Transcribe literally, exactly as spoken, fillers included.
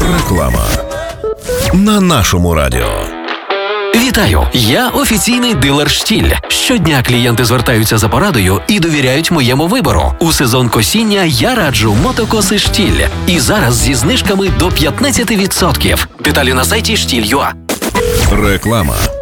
Реклама на нашому радіо. Вітаю! Я офіційний дилер «Штіль». Щодня клієнти звертаються за порадою і довіряють моєму вибору. У сезон косіння я раджу мотокоси «Штіль». І зараз зі знижками до п'ятнадцять відсотків. Деталі на сайті штіль крапка ю а. Реклама.